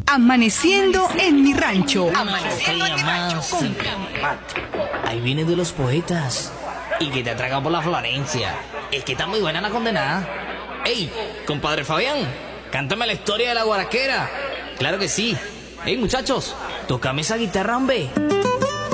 Amaneciendo en mi rancho. Ahí viene de los poetas. Y que te atraca por la Florencia. Es que está muy buena la condenada. ¡Ey, compadre Fabián! Cántame la historia de la guaraquera. Claro que sí. ¡Ey, muchachos! Tócame esa guitarra, hombre.